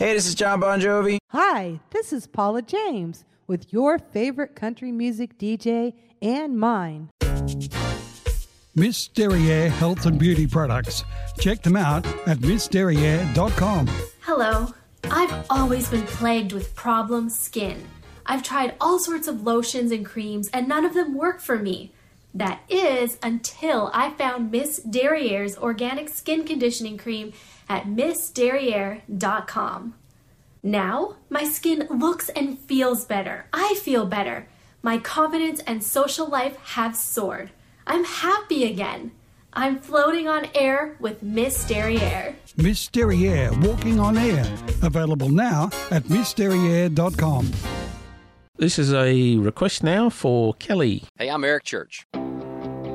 Hey, this is John Bon Jovi. Hi, this is Paula James with your favorite country music DJ and mine. Miss Derriere Health and Beauty Products. Check them out at missderriere.com. Hello. I've always been plagued with problem skin. I've tried all sorts of lotions and creams and none of them work for me. That is until I found Miss Derriere's organic skin conditioning cream at missderriere.com. Now, my skin looks and feels better. I feel better. My confidence and social life have soared. I'm happy again. I'm floating on air with Miss Derriere. Miss Derriere Walking on Air. Available now at missderriere.com. This is a request now for Kelly. Hey, I'm Eric Church.